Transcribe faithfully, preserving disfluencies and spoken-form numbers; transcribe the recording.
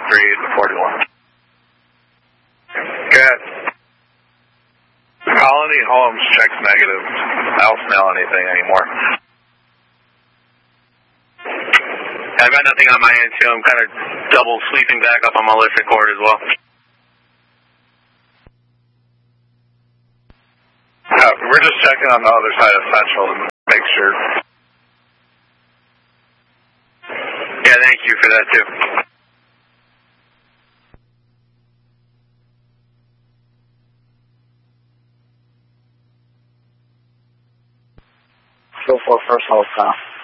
three forty-one. Good. Colony Holmes checks negative. I don't smell anything anymore. I've got nothing on my end, too. I'm kind of double sleeping back up on my electric cord as well. Uh, we're just checking on the other side of Central to make sure. Yeah, thank you for that, too. Go for first hold, Kyle.